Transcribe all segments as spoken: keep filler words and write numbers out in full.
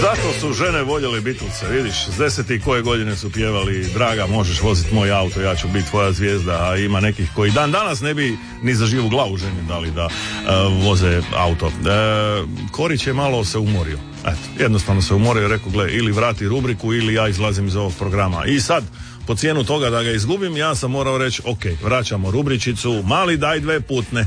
Zato su žene voljeli Beatlese, vidiš, s deset i koje godine su pjevali draga, možeš voziti moj auto, ja ću biti tvoja zvijezda, a ima nekih koji dan danas ne bi ni za živu glavu ženi dali da uh, voze auto. Uh, Korić je malo se umorio, eto, jednostavno se umorio i rekao, gle, ili vrati rubriku ili ja izlazim iz ovog programa. I sad, po cijenu toga da ga izgubim, ja sam morao reći, ok, vraćamo rubričicu, mali daj dve putne.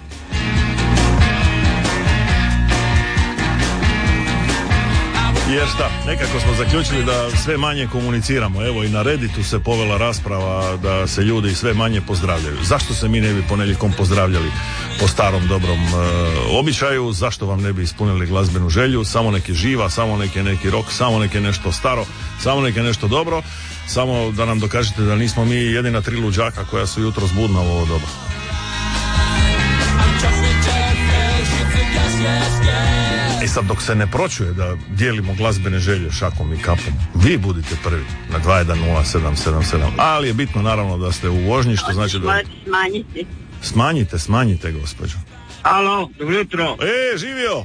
Jer šta, nekako smo zaključili da sve manje komuniciramo. Evo i na Redditu se povela rasprava da se ljudi sve manje pozdravljaju. Zašto se mi ne bi ponedjeljkom pozdravljali po starom dobrom e, običaju? Zašto vam ne bi ispunili glazbenu želju? Samo neki živa, samo neki neki rock, samo neki nešto staro, samo neki nešto dobro. Samo da nam dokažete da nismo mi jedina tri luđaka koja su jutro zbudna u ovo doba. I sad dok se ne pročuje da dijelimo glazbene želje šakom i kapom, vi budite prvi na dva jedan nula sedam sedam sedam, ali je bitno naravno da ste u vožnji, što znači da... Smanjite. Smanjite, smanjite, gospođo. Alo, dobro jutro. E, živio!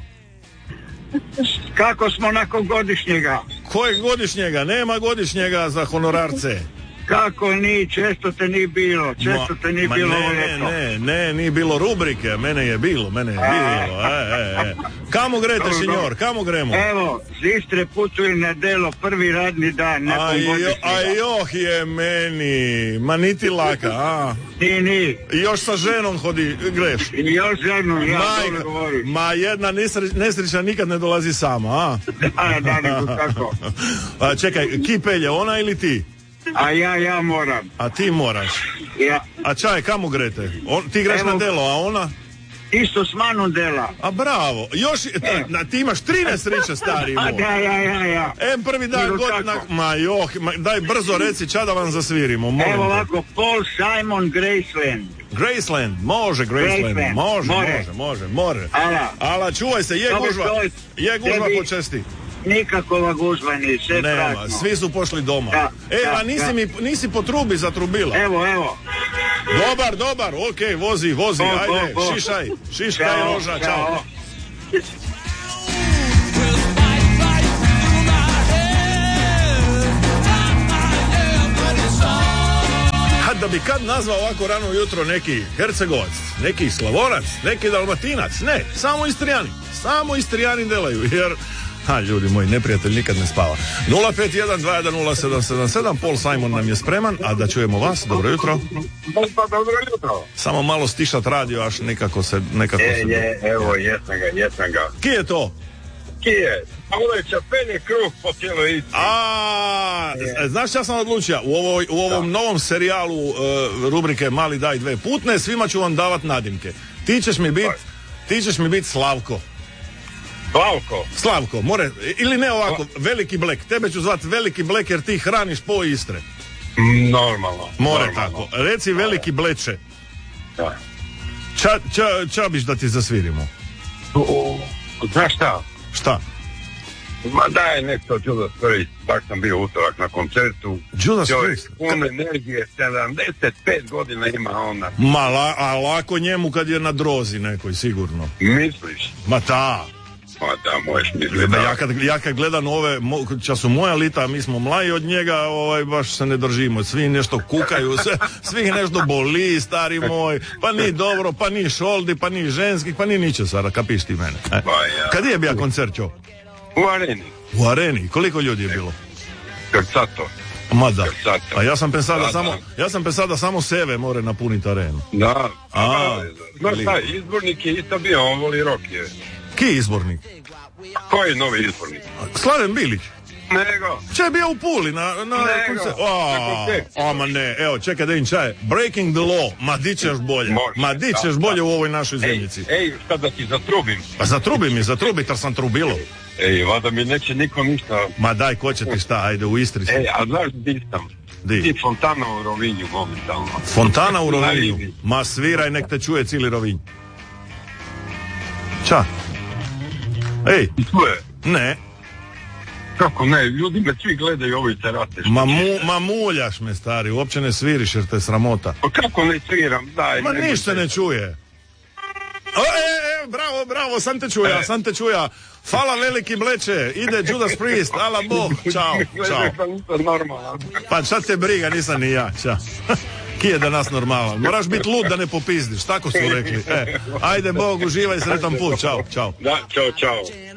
Kako smo nakon godišnjega? Kojeg godišnjega? Nema godišnjega za honorarce. Kako ni, često te ni bilo, često te ni ma bilo. Ne, ne, ne, ne, nije bilo rubrike, mene je bilo, mene je bilo, e, e, e. Kamo grete, signor, kamo gremo? Evo, z Istre putujem na delo, prvi radni dan, nakon godišnjega. A joh je meni, ma niti laka, a? Ni, ni. I još sa ženom hodi, greš? I još ženom, ja Majka, dobro govorim. ma jedna nesre, nesreća nikad ne dolazi sama, a? Da, da, nego tako. A čekaj, kipelje, ona ili ti? A ja, ja moram. A ti moraš? Ja. A čaj, kamo grete? On, ti greš Evo, na delo, a ona? Isto s manom dela. A bravo, još, e. na, ti imaš tri nesreće, stari moj. A da, ja, ja, ja. Em, prvi dan Nego godina, tako. ma joh, ma, daj brzo reci, ča da vam zasvirimo, molim Evo te. ovako, Paul Simon, Graceland. Graceland, može Graceland, Graceland, može, more. može, može, more. Ala. Ala, čuvaj se, je Dobro, gužva, to je- je gužva tebi- po česti. Nikakova gužva ni, sve Nema, prazno. svi su pošli doma. Da, e, da, a nisi da. mi, nisi po trubi zatrubila. Evo, evo. Dobar, dobar, okej, vozi, vozi, Bo, bo, ajde, bo. šišaj, šiškaj Ćao, loža, čao. ćao. A da bi kad nazvao ovako rano ujutro neki Hercegovac, neki Slavonac, neki Dalmatinac, ne, samo Istrijani, samo Istrijani delaju, jer, ha, ljudi moji, neprijatelj nikad ne spava. nula pet jedan dva jedan nula sedam sedam sedam, Paul Simon nam je spreman, a da čujemo vas, dobro jutro. Dobro jutro. Samo malo stišat radio, až nekako se, nekako E, se... je, evo, jesam ga, jesam ga. Ki je to? Kije, a ovo je čapeni kruh po cijeloj Istri. A, znaš šta sam odlučio? U, ovoj, u ovom novom serijalu uh, rubrike Mali daj dve putne, svima ću vam davat nadimke. Ti ćeš mi bit, ti ćeš mi bit Slavko. Slavko. Slavko, more, ili ne ovako, Veliki Blek. Tebe ću zvat Veliki Blek jer ti hraniš po Istre. Normalno. More normalno. tako. Reci Veliki Bleče. Da. Ča, ča, ča biš da ti zasvirimo? O, znaš šta? Šta? Ma daj nešto Judas Priest, tak sam bio utorak na koncertu. Judas Čovjek Priest? pun energije, sedamdeset pet godina ima ona. Ma, la, a lako njemu kad je na drozi nekoj, sigurno. Misliš? Ma ta. Ma da, možeš misliti. Da, ja, kad, ja kad gledam ove, mo, ča su moja lita, mi smo mlaji od njega, ovaj, baš se ne držimo. Svi nešto kukaju, sve, svi nešto boli, stari moj. Pa ni dobro, pa ni šoldi, pa ni ženskih, pa ni niče, Sara, kapiš ti mene. E. Pa ja. Kad je bio koncert, čo? U areni. U areni. Koliko ljudi je bilo? Krcato. Ma da. Krcato. A ja sam pensao da Da, samo, da. ja sam pensao da samo seve more napuniti arenu. Da. A, Znaš šta, lijepo. izbornik je isto bio, on voli rock je. Ki je izbornik? Koji je novi izbornik? Slaven Bilić. Nego. Če je bio u Puli na, na Nego, koncertu? na A, koncertu. a, ma ne, evo, čekaj da im čaje. Breaking the law, ma di ćeš bolje. Može, Ma di da, ćeš da. bolje u ovoj našoj Ej, zemljici. ej, šta da ti zatrubim? Pa zatrubi mi, zatrubi, tar sam trubilo. Ej, vada mi neće niko ništa. Ma daj, ko će ti šta, ajde, u Istri si. Ej, a znaš di sam? Di? Ti Fontana u Rovinju momentalno. Fontana u Rovinju. Naivi. Ma sviraj, nek te čuje cijeli Rovinj. Ča? Ej, I tu je. ne, Kako ne, ljudi me svi gledaju ovi terate. ma, mu, ma muljaš me, stari, uopće ne sviriš jer te sramota. Pa kako ne sviram, daj. Ma nemoj ništa se- ne čuje. O, e, e, bravo, bravo, sam te čuja, E. sam te čuja. Fala veliki mleče, ide Judas Priest, ala Bog, čao, čao. Pa šta te briga, nisam ni ja, čao. Kije da nas normalan, moraš biti lud da ne popizdiš, tako su rekli. E, ajde Bog, uživaj, sretan put, čao, čao. Da, čao, čao.